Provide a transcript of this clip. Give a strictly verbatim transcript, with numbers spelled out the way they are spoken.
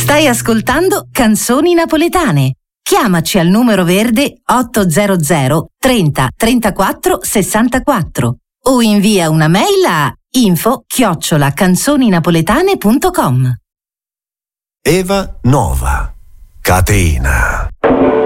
Stai ascoltando Canzoni Napoletane. Chiamaci al numero verde ottocento trenta trentaquattro sessantaquattro o invia una mail a info chiocciola canzoninapoletane punto com. Eva Nova, Cateina.